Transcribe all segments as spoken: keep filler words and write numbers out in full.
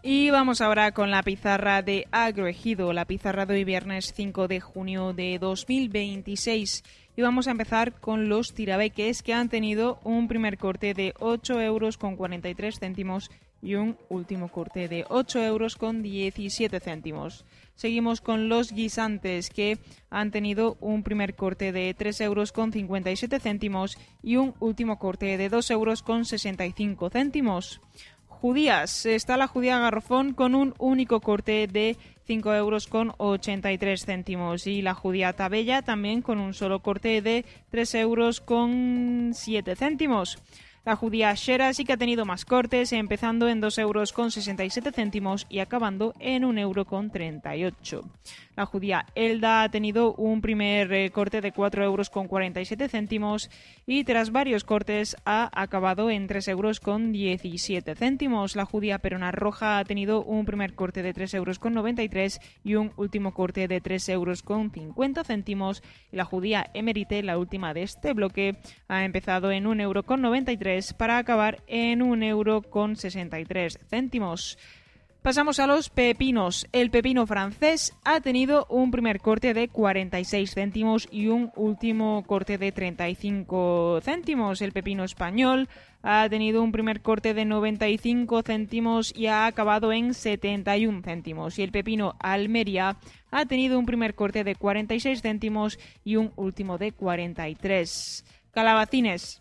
Y vamos ahora con la pizarra de Agroejido, la pizarra de hoy viernes cinco de junio de dos mil veintiséis. Y vamos a empezar con los tirabeques, que han tenido un primer corte de ocho euros con cuarenta y tres céntimos y un último corte de ocho euros con diecisiete céntimos. Seguimos con los guisantes, que han tenido un primer corte de tres euros con cincuenta y siete céntimos y un último corte de dos euros con sesenta y cinco céntimos. Judías, está la judía garrofón con un único corte de cinco euros con ochenta y tres céntimos y la judía tabella también con un solo corte de tres euros con siete céntimos. La judía Shera sí que ha tenido más cortes, empezando en dos euros con sesenta y siete céntimos y acabando en un euro con treinta y ocho. La judía Elda ha tenido un primer eh, corte de cuatro euros con cuarenta y siete céntimos y tras varios cortes ha acabado en tres euros con diecisiete céntimos. La judía Perona Roja ha tenido un primer corte de tres euros con noventa y tres y un último corte de tres euros con cincuenta céntimos. Y la judía Emerite, la última de este bloque, ha empezado en un euro con noventa y tres para acabar en un euro con sesenta y tres céntimos. Pasamos a los pepinos. El pepino francés ha tenido un primer corte de cuarenta y seis céntimos y un último corte de treinta y cinco céntimos. El pepino español ha tenido un primer corte de noventa y cinco céntimos y ha acabado en setenta y un céntimos. Y el pepino Almería ha tenido un primer corte de cuarenta y seis céntimos y un último de cuarenta y tres. Calabacines.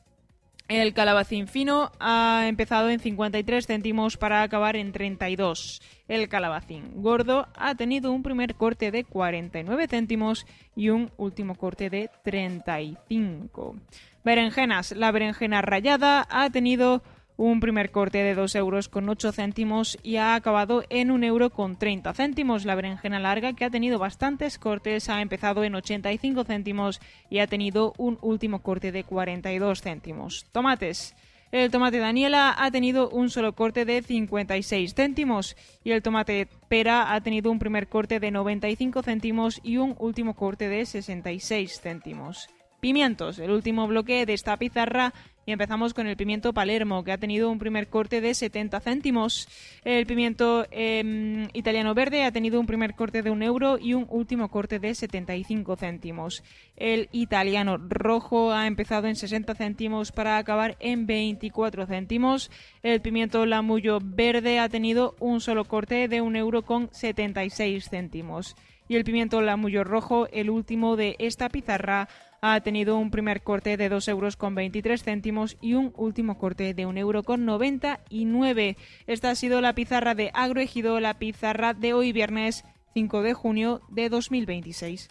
El calabacín fino ha empezado en cincuenta y tres céntimos para acabar en treinta y dos. El calabacín gordo ha tenido un primer corte de cuarenta y nueve céntimos y un último corte de treinta y cinco. Berenjenas. La berenjena rallada ha tenido un primer corte de dos euros con ocho céntimos y ha acabado en un euro con treinta céntimos. La berenjena larga, que ha tenido bastantes cortes, ha empezado en ochenta y cinco céntimos y ha tenido un último corte de cuarenta y dos céntimos. Tomates. El tomate Daniela ha tenido un solo corte de cincuenta y seis céntimos y el tomate pera ha tenido un primer corte de noventa y cinco céntimos y un último corte de sesenta y seis céntimos. Pimientos, el último bloque de esta pizarra, y empezamos con el pimiento Palermo, que ha tenido un primer corte de setenta céntimos. El pimiento eh, italiano verde ha tenido un primer corte de un euro y un último corte de setenta y cinco céntimos. El italiano rojo ha empezado en sesenta céntimos para acabar en veinticuatro céntimos. El pimiento lamullo verde ha tenido un solo corte de un euro con setenta y seis céntimos. Y el pimiento lamullo rojo, el último de esta pizarra, ha tenido un primer corte de dos euros con veintitrés céntimos y un último corte de un euro con noventa y nueve. Esta ha sido la pizarra de Agroejido, la pizarra de hoy viernes cinco de junio de dos mil veintiséis.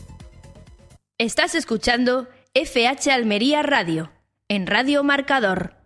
Estás escuchando F H Almería Radio, en Radio Marcador.